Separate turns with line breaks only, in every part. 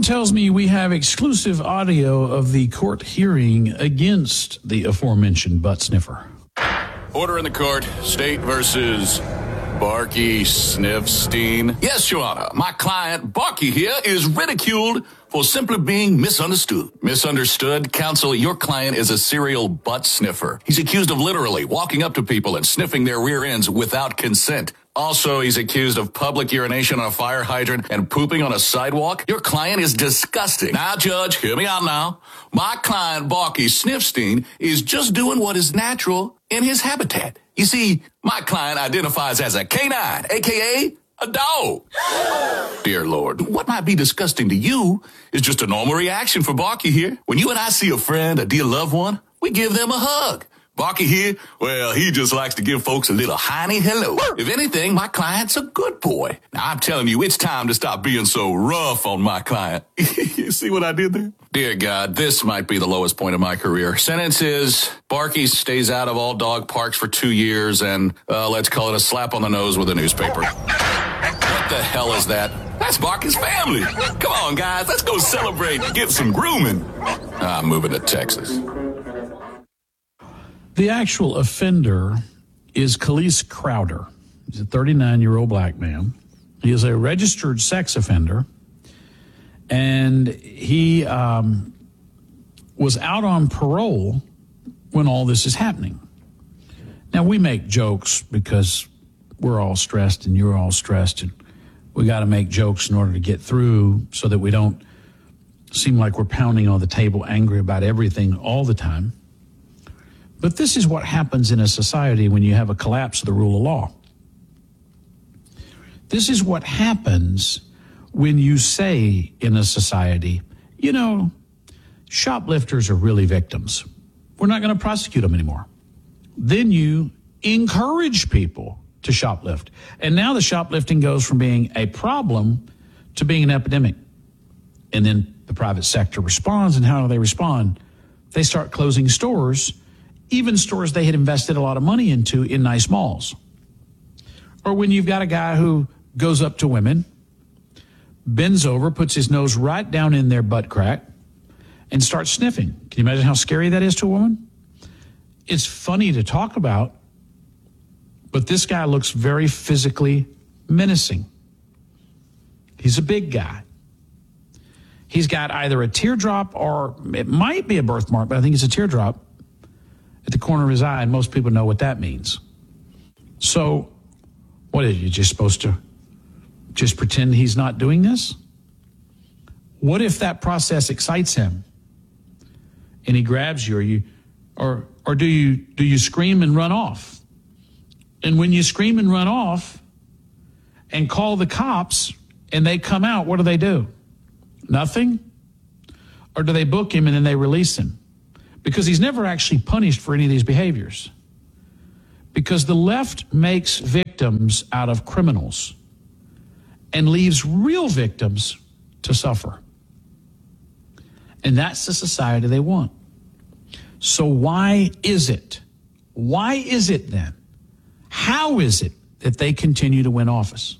tells me we have exclusive audio of the court hearing against the aforementioned butt sniffer.
Order in the court. State versus Barky Sniffstein. Yes, Your Honor. My client, Barky here, is ridiculed for simply being misunderstood. Misunderstood? Counsel, your client is a serial butt sniffer. He's accused of literally walking up to people and sniffing their rear ends without consent. Also, he's accused of public urination on a fire hydrant and pooping on a sidewalk. Your client is disgusting. Now, Judge, hear me out now. My client, Barky Sniffstein, is just doing what is natural in his habitat. You see, my client identifies as a canine, a.k.a. a dog. Dear Lord, what might be disgusting to you is just a normal reaction for Barky here. When you and I see a friend, a dear loved one, we give them a hug. Barky here, well, he just likes to give folks a little hiney hello. If anything, my client's a good boy. Now, I'm telling you, it's time to stop being so rough on my client. You see what I did there? Dear God, this might be the lowest point of my career. Sentence is, Barky stays out of all dog parks for 2 years and, let's call it a slap on the nose with a newspaper. What the hell is that? That's Barky's family. Come on, guys, let's go celebrate and get some grooming. I'm moving to Texas.
The actual offender is Khalees Crowder. He's a 39-year-old black man. He is a registered sex offender, and he was out on parole when all this is happening. Now, we make jokes because we're all stressed and you're all stressed, and we got to make jokes in order to get through so that we don't seem like we're pounding on the table angry about everything all the time. But this is what happens in a society when you have a collapse of the rule of law. This is what happens when you say in a society, you know, shoplifters are really victims. We're not going to prosecute them anymore. Then you encourage people to shoplift. And now the shoplifting goes from being a problem to being an epidemic. And then the private sector responds, and how do they respond? They start closing stores, even stores they had invested a lot of money into in nice malls. Or when you've got a guy who goes up to women, bends over, puts his nose right down in their butt crack, and starts sniffing. Can you imagine how scary that is to a woman? It's funny to talk about, but this guy looks very physically menacing. He's a big guy. He's got either a teardrop or it might be a birthmark, but I think it's a teardrop at the corner of his eye, and most people know what that means. So, what are you just supposed to just pretend he's not doing this? What if that process excites him and he grabs you, or do you scream and run off? And when you scream and run off and call the cops and they come out, what do? Nothing? Or do they book him and then they release him? Because he's never actually punished for any of these behaviors. Because the left makes victims out of criminals and leaves real victims to suffer. And that's the society they want. So why is it? Why is it then? How is it that they continue to win office?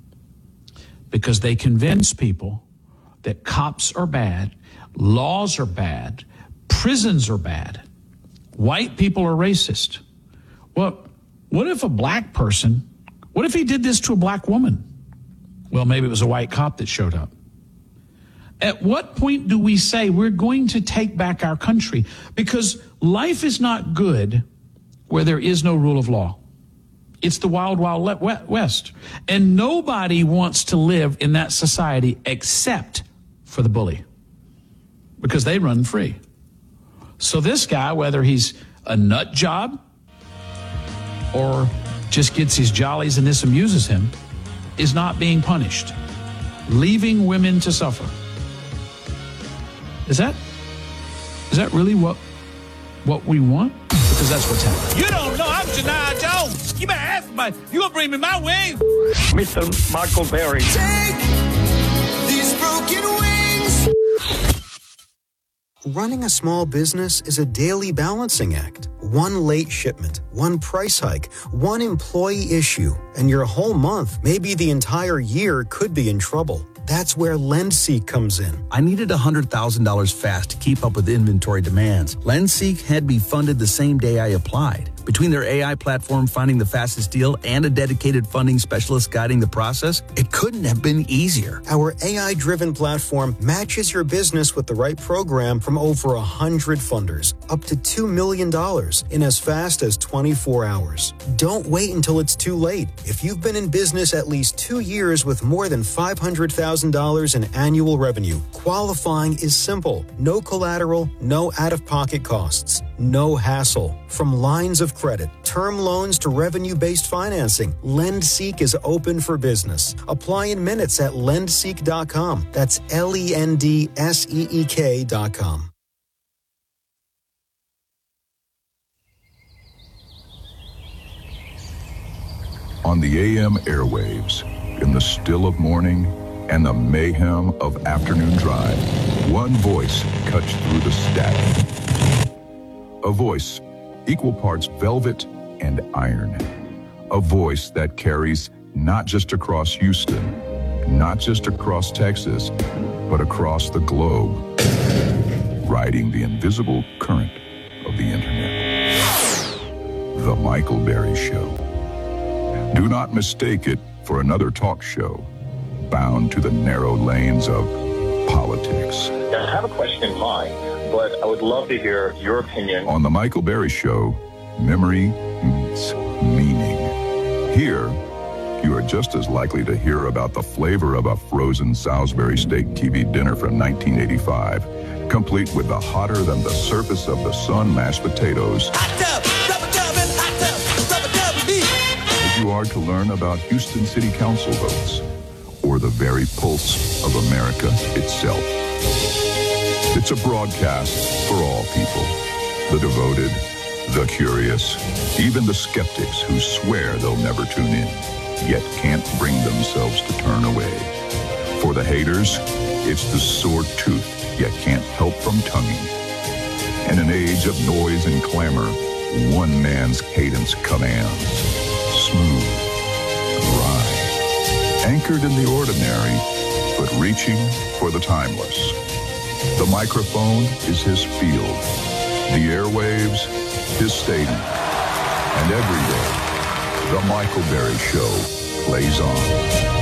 Because they convince people that cops are bad, laws are bad, prisons are bad, white people are racist. Well, what if a black person, what if he did this to a black woman? Well, maybe it was a white cop that showed up. At what point do we say we're going to take back our country? Because life is not good where there is no rule of law. It's the wild, wild west. And nobody wants to live in that society except for the bully, because they run free. So this guy, whether he's a nut job or just gets his jollies and this amuses him, is not being punished, leaving women to suffer. Is that really what we want? Because that's what's happening.
You don't know. I'm Janai Jones. You better ask me. You gonna bring me my way?
Mr. Michael Berry.
Take these broken wings.
Running a small business is a daily balancing act. One late shipment, one price hike, one employee issue, and your whole month, maybe the entire year, could be in trouble. That's where LendSeek comes in.
I needed $100,000 fast to keep up with inventory demands. LendSeek had me funded the same day I applied. Between their AI platform finding the fastest deal and a dedicated funding specialist guiding the process, it couldn't have been easier.
Our AI-driven platform matches your business with the right program from over 100 funders, up to $2 million in as fast as 24 hours. Don't wait until it's too late. If you've been in business at least 2 years with more than $500,000 in annual revenue, qualifying is simple. No collateral, no out-of-pocket costs, no hassle. From lines of credit, term loans to revenue-based financing, LendSeek is open for business. Apply in minutes at lendseek.com. That's LENDSEEK.com.
On the AM airwaves, in the still of morning and the mayhem of afternoon drive, one voice cuts through the static. A voice equal parts velvet and iron. A voice that carries not just across Houston, not just across Texas, but across the globe, riding the invisible current of the internet. The Michael Berry Show. Do not mistake it for another talk show bound to the narrow lanes of politics.
I have a question in mind, but I would love to hear your opinion.
On The Michael Berry Show, memory meets meaning. Here, you are just as likely to hear about the flavor of a frozen Salisbury steak TV dinner from 1985, complete with the hotter than the surface of the sun mashed potatoes.
Hot tub, rubber dub, and hot tub, rubber dub, and beef.
As you are to learn about Houston City Council votes, or the very pulse of America itself. It's a broadcast for all people. The devoted, the curious, even the skeptics who swear they'll never tune in, yet can't bring themselves to turn away. For the haters, it's the sore tooth, yet can't help from tonguing. In an age of noise and clamor, one man's cadence commands. Smooth, dry, anchored in the ordinary, but reaching for the timeless. The microphone is his field, the airwaves, his stadium. And every day, The Michael Berry Show plays on.